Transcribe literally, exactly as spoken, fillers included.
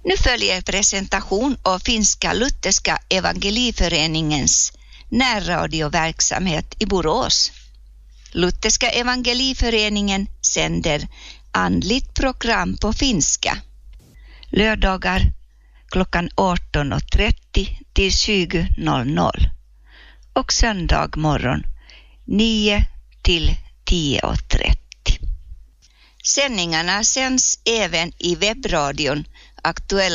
Nu följer presentation av Finska Lutherska Evangeliföreningens närradioverksamhet i Borås. Lutherska Evangeliföreningen sänder andligt program på finska. Lördagar klockan arton trettio till tjugo och söndag morgon nio till tio trettio. Sändningarna sänds även i webbradion Aktuella